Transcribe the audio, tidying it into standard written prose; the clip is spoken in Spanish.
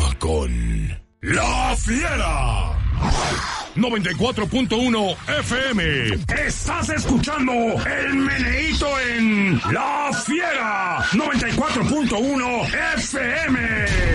con La Fiera. 94.1 FM. Estás escuchando el meneíto en La Fiera. 94.1 FM.